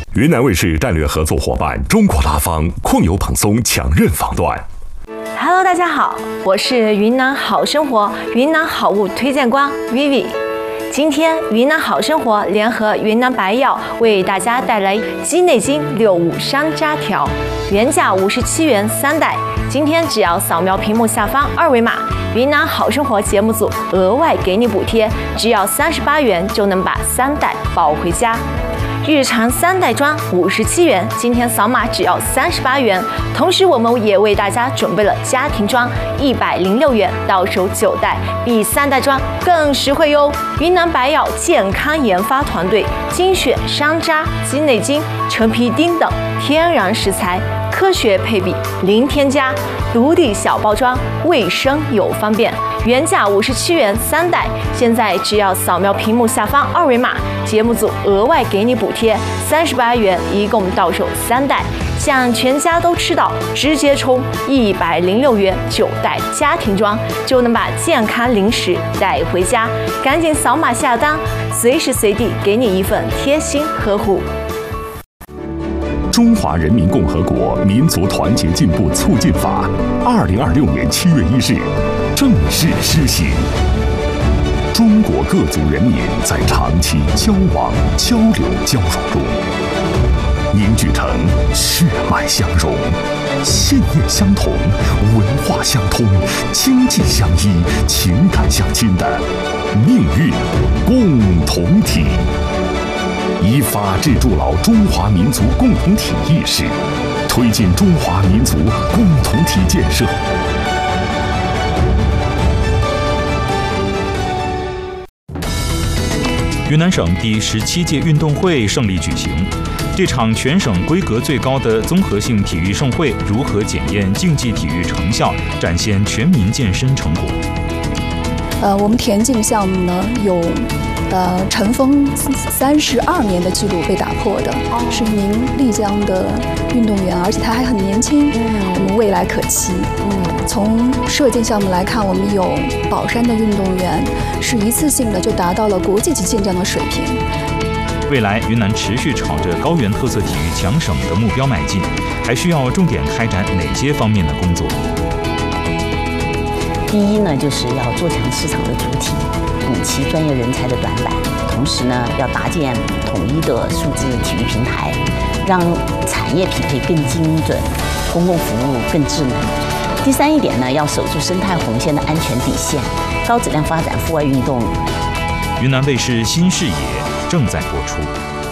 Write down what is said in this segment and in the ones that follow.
云南卫视战略合作伙伴中国拉芳控油蓬松强韧防断。 Hello， 大家好，我是云南好生活云南好物推荐官 Vivi。今天云南好生活联合云南白药为大家带来鸡内金65山楂条，原价57元3袋，今天只要扫描屏幕下方2维码，云南好生活节目组额外给你补贴，只要38元就能把3袋抱回家。日常3袋装57元，今天扫码只要38元。同时，我们也为大家准备了家庭装106元，到手9袋，比3袋装更实惠哟。云南白药健康研发团队精选山楂、鸡内金、陈皮丁等天然食材，科学配比，零添加，独立小包装，卫生又方便。原价57元3袋，现在只要扫描屏幕下方2维码，节目组额外给你补贴38元，一共到手3袋，想全家都吃到，直接充106元9袋家庭装，就能把健康零食带回家。赶紧扫码下单，随时随地给你一份贴心呵护。 中华人民共和国民族团结进步促进法2026年7月1日正式施行。中国各族人民在长期交往、交流、交融中，凝聚成血脉相融、信念相同、文化相通、经济相依、情感相亲的命运共同体。以法治筑牢中华民族共同体意识，推进中华民族共同体建设。 云南省第17届运动会胜利举行。这场全省规格最高的综合性体育盛会，如何检验竞技体育成效，展现全民健身成果？ 我们田径项目呢有。陈峰32年的纪录被打破的，是一名丽江的运动员，而且他还很年轻，我们未来可期。从射箭项目来看，我们有宝山的运动员是一次性的就达到了国际级健将的水平。 未来云南持续朝着高原特色体育强省的目标迈进，还需要重点开展哪些方面的工作？ 第一呢，就是要做强市场的主体，补齐专业人才的短板，同时呢，要搭建统一的数字体育平台，让产业匹配更精准，公共服务更智能。第三一点呢，要守住生态红线的安全底线，高质量发展户外运动。 云南卫视新视野正在播出。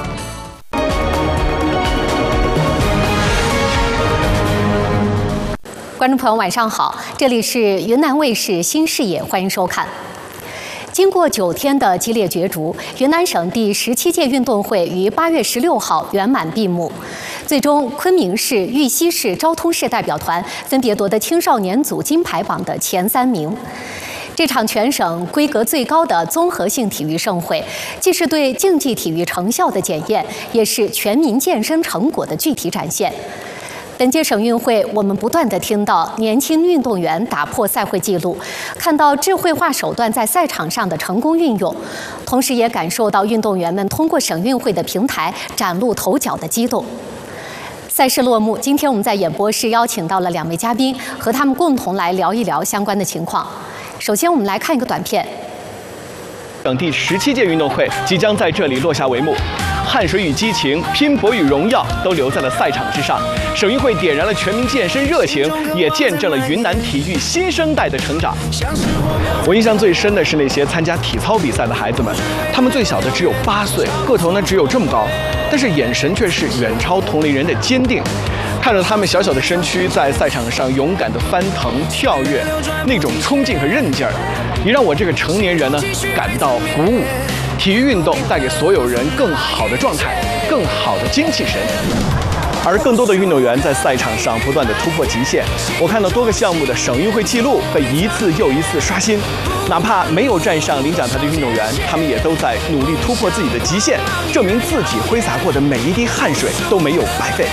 观众朋友晚上好，这里是云南卫视新视野，欢迎收看。经过9天的激烈角逐，云南省第17届运动会于8月16号圆满闭幕。最终，昆明市、玉溪市、昭通市代表团分别夺得青少年组金牌榜的前3名。这场全省规格最高的综合性体育盛会，既是对竞技体育成效的检验，也是全民健身成果的具体展现。本届省运会，我们不断地听到年轻运动员打破赛会纪录，看到智慧化手段在赛场上的成功运用，同时也感受到运动员们通过省运会的平台崭露头角的激动。赛事落幕，今天我们在演播室邀请到了2位嘉宾，和他们共同来聊一聊相关的情况。首先，我们来看一个短片。 省第17届运动会即将在这里落下帷幕。汗水与激情、拼搏与荣耀都留在了赛场之上。省运会点燃了全民健身热情，也见证了云南体育新生代的成长。我印象最深的是那些参加体操比赛的孩子们，他们最小的只有8岁，个头呢只有这么高，但是眼神却是远超同龄人的坚定。看着他们小小的身躯在赛场上勇敢地翻腾跳跃，那种冲劲和韧劲儿，也让我这个成年人呢感到鼓舞。体育运动带给所有人更好的状态，更好的精气神。而更多的运动员在赛场上不断地突破极限，我看到多个项目的省运会纪录被一次又一次刷新。哪怕没有站上领奖台的运动员，他们也都在努力突破自己的极限，证明自己挥洒过的每一滴汗水都没有白费。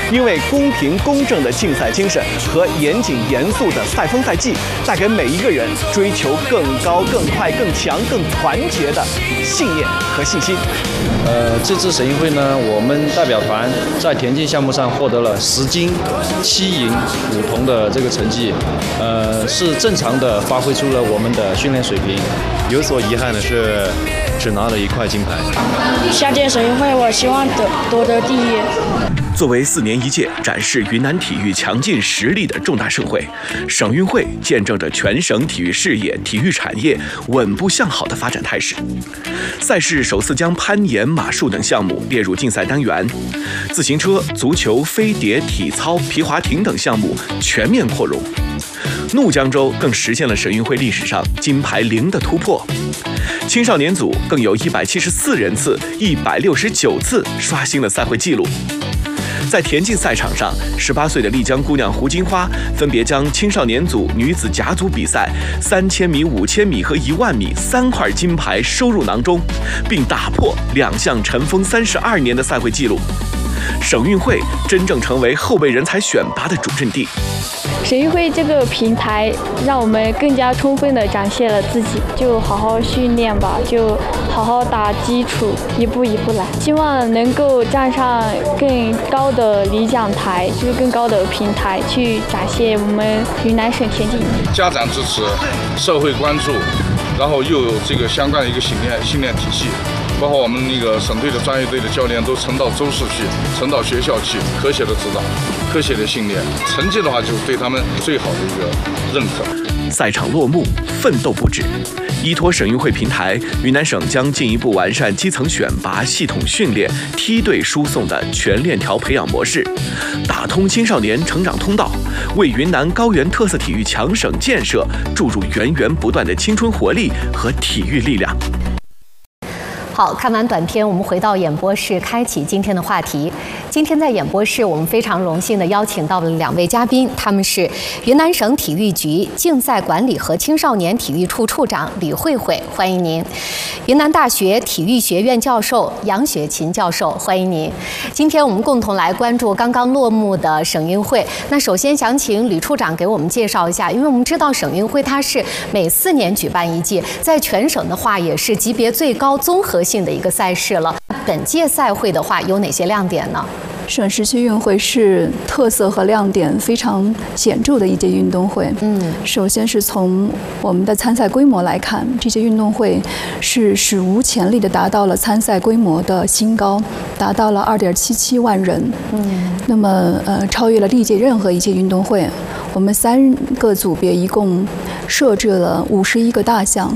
因为公平公正的竞赛精神和严谨严肃的赛风赛纪，带给每一个人追求更高、更快、更强、更团结的信念和信心。 这次省运会呢，我们代表团在田径项目上获得了10金、7银、5铜的这个成绩，是正常的发挥出了我们的训练水平。 有所遗憾的是，只拿了1块金牌。 下届省运会，我希望夺得第1。 作为4年一届展示云南体育强劲实力的重大盛会，省运会见证着全省体育事业、体育产业稳步向好的发展态势。赛事首次将攀岩、马术等项目列入竞赛单元，自行车、足球、飞碟、体操、皮划艇等项目全面扩容。怒江州更实现了省运会历史上金牌0的突破，青少年组更有174人次、169次刷新了赛会纪录。在田径赛场上，18岁的丽江姑娘胡金花分别将青少年组、女子甲组比赛3000米、5000米和10000米3块金牌收入囊中，并打破2项尘封32年的赛会纪录。省运会真正成为后备人才选拔的主阵地。 省运会这个平台让我们更加充分地展现了自己，就好好训练吧，就好好打基础，一步一步来。希望能够站上更高的领奖台，就是更高的平台，去展现我们云南省田径。 家长支持，社会关注，然后又有这个相关的一个训练体系。包括我们那个省队的专业队的教练都曾到州市去，曾到学校去，科学的指导，科学的训练，成绩的话就是对他们最好的一个认可。 赛场落幕，奋斗不止。依托省运会平台，云南省将进一步完善基层选拔、系统训练、梯队输送的全链条培养模式，打通青少年成长通道，为云南高原特色体育强省建设注入源源不断的青春活力和体育力量。 好，看完短片，我们回到演播室，开启今天的话题。今天在演播室，我们非常荣幸地邀请到了2位嘉宾，他们是云南省体育局竞赛管理和青少年体育处处长李慧慧，欢迎您；云南大学体育学院教授杨雪琴教授，欢迎您。今天我们共同来关注刚刚落幕的省运会。那首先想请李处长给我们介绍一下，因为我们知道省运会它是每4年举办一届，在全省的话也是级别最高、综合性的一个赛事了。本届赛会的话有哪些亮点呢？ 省17运会是特色和亮点非常显著的一届运动会。首先是从我们的参赛规模来看，这届运动会是史无前例的达到了参赛规模的新高，达到了2.77万人。那么超越了历届任何一届运动会。我们3个组别一共设置了51个大项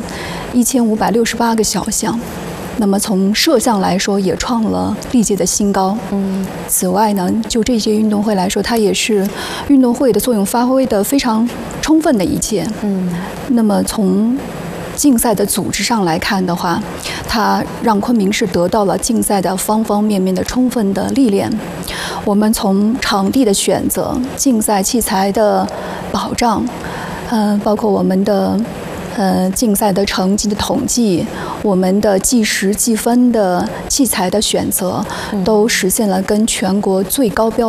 ，1568个小项。那么从摄像来说，也创了历届的新高。此外呢，就这届运动会来说，它也是运动会的作用发挥的非常充分的一届。那么从竞赛的组织上来看的话，它让昆明市得到了竞赛的方方面面的充分的历练。我们从场地的选择、竞赛器材的保障，包括我们的竞赛的成绩的统计，我们的计时计分的器材的选择，都实现了跟全国最高标